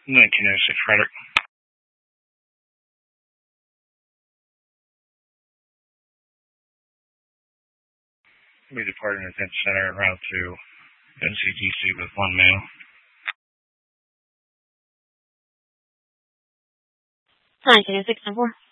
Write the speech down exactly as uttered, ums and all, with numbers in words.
nineteen oh six, Frederick. We departed Event Center en route to N C D C with one male. nineteen oh six, ten four.